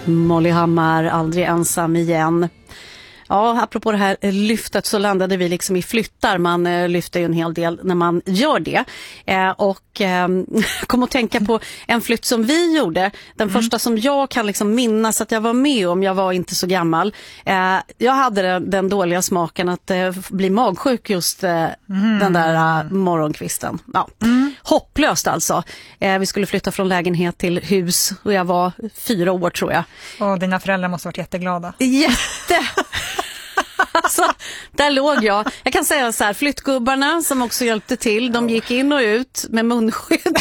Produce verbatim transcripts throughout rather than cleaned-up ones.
Molly Hammar, aldrig ensam igen. Ja, apropå det här lyftet så landade vi liksom i flyttar. Man eh, lyfter ju en hel del när man gör det. Eh, och eh, kom att tänka på en flytt som vi gjorde. Den mm. första som jag kan liksom minnas att jag var med om. Jag var inte så gammal. Eh, jag hade den, den dåliga smaken att eh, bli magsjuk just eh, mm. den där uh, morgonkvisten. Ja. Mm. Hopplöst alltså. Eh, vi skulle flytta från lägenhet till hus och jag var fyra år tror jag. Och dina föräldrar måste ha varit jätteglada. Jätte! Alltså, där låg jag. Jag kan säga så här, flyttgubbarna som också hjälpte till, de gick in och ut med munskydd.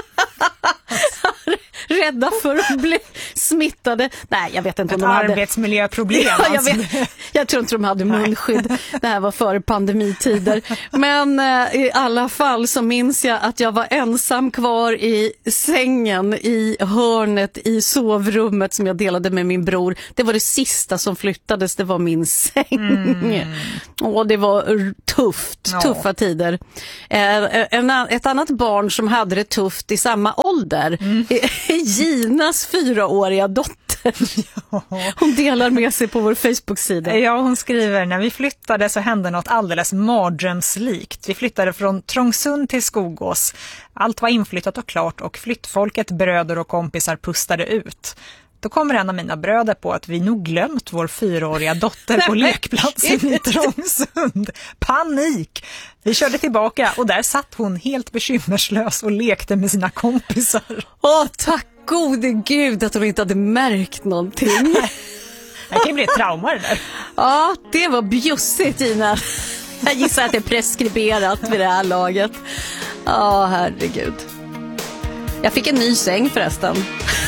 Rädda för att bli smittade. Nej, jag vet inte om Ett de hade arbetsmiljöproblem. Ja, jag, vet, jag tror inte de hade munskydd. Det här var före pandemitider. Men eh, i alla fall så minns jag att jag var ensam kvar i sängen i hörnet i sovrummet som jag delade med min bror. Det var det sista som flyttades, det var min säng. Mm. Och det var tufft, ja. tuffa tider. Eh, en, ett annat barn som hade det tufft i samma ålder, mm. Ginas fyraåriga dotter. Ja. Hon delar med sig på vår Facebook-sida. Ja, hon skriver, när vi flyttade så hände något alldeles mardrömslikt. Vi flyttade från Trångsund till Skogås. Allt var inflyttat och klart och flyttfolket, bröder och kompisar pustade ut. Då kommer en av mina bröder på att vi nog glömt vår fyraåriga dotter på lekplatsen i Trångsund. Panik! Vi körde tillbaka och där satt hon helt bekymmerslös och lekte med sina kompisar. Åh, tack gode gud att hon inte hade märkt någonting. Det kan bli ett trauma det där. Ja, det var bjussigt, Gina. Jag gissar att det är preskriberat vid det här laget. Ja, herregud. Jag fick en ny säng förresten.